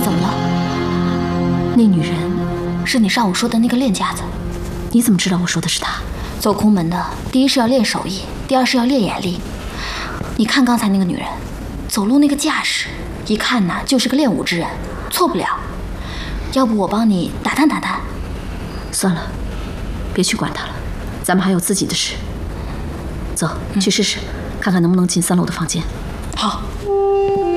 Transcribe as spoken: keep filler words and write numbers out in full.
怎么了？那女人是你上午说的那个练家子。 你怎么知道我说的是她？ 走空门的，第一是要练手艺，第二是要练眼力。你看刚才那个女人，走路那个架势，一看呐就是个练武之人，错不了。要不我帮你打探打探？ 算了，别去管她了，咱们还有自己的事。走，去试试，看看能不能进三楼的房间。 好。